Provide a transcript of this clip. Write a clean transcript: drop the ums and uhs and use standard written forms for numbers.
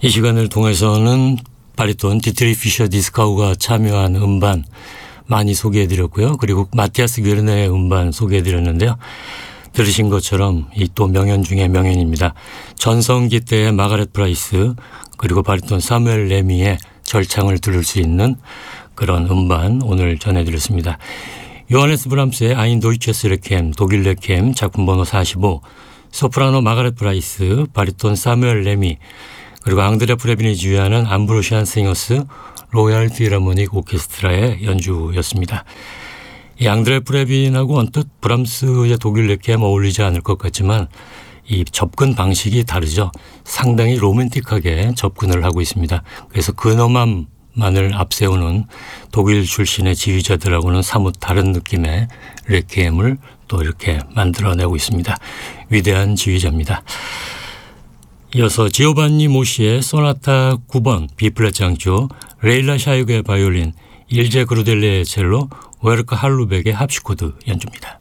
이 시간을 통해서는 바리톤 디트리 피셔 디스카우가 참여한 음반 많이 소개해드렸고요. 그리고 마티아스 괴르네의 음반 소개해드렸는데요. 들으신 것처럼 이 또 명연 중의 명연입니다. 전성기 때의 마가렛 프라이스 그리고 바리톤 사무엘 레미의 절창을 들을 수 있는 그런 음반 오늘 전해드렸습니다. 요하네스 브람스의 아인 도이체스 레퀴엠 독일 레퀴엠 작품 번호 45 소프라노 마가렛 프라이스 바리톤 사무엘 레미 그리고 앙드레 프레빈이 지휘하는 암브로시안 싱어스 로얄 필하모닉 오케스트라의 연주였습니다. 이 앙드레 프레빈하고 언뜻 브람스의 독일 레퀴엠 어울리지 않을 것 같지만 이 접근 방식이 다르죠. 상당히 로맨틱하게 접근을 하고 있습니다. 그래서 근엄함만을 앞세우는 독일 출신의 지휘자들하고는 사뭇 다른 느낌의 레퀴엠을 또 이렇게 만들어내고 있습니다. 위대한 지휘자입니다. 이어서 지오반니 모시의 소나타 9번 B플랫 장조, 레일라 샤이그의 바이올린, 일제 그루델레의 첼로, 웨르크 할루벡의 합시코드 연주입니다.